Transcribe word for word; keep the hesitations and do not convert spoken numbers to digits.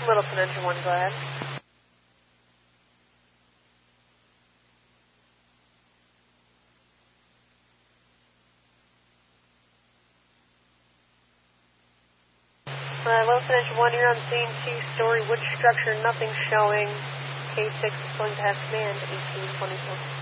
Littleton, engine one, go ahead. Uh, Littleton, engine one, you're on scene, two-story wood structure, nothing showing. K six is going to have command, eighteen twenty-four.